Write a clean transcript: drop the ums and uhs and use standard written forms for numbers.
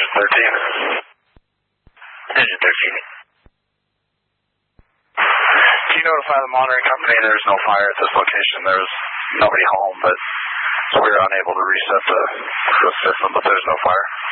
Engine 13. Engine 13. Can you notify the monitoring company there's no fire at this location? There's nobody home, but we're unable to reset the system, but there's no fire.